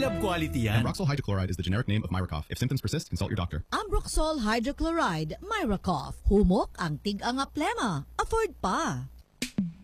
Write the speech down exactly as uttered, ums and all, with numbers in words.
Job quality yan. Ambroxol hydrochloride is the generic name of Myracough. If symptoms persist, consult your doctor. Ambroxol hydrochloride, Myracough. Humok ang tig-anga plema. Afford pa.